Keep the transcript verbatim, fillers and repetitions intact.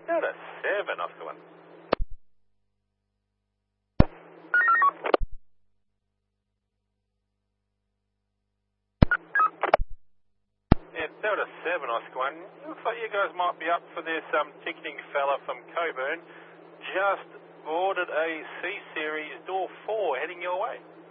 Delta seven, Oscar one. Yeah, Delta seven, Oscar one. Looks like you guys might be up for this um, ticketing fella from Coburn. Just boarded a C-Series door four heading your way.